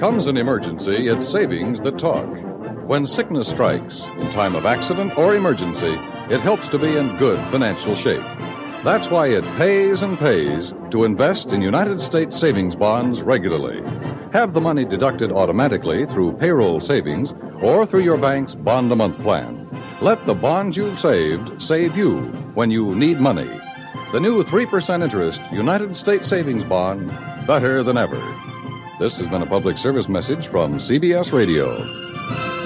comes an emergency, it's savings that talk. When sickness strikes, in time of accident or emergency, it helps to be in good financial shape. That's why it pays and pays to invest in United States savings bonds regularly. Have the money deducted automatically through payroll savings or through your bank's bond-a-month plan. Let the bonds you've saved save you when you need money. The new 3% interest United States savings bond, better than ever. This has been a public service message from CBS Radio.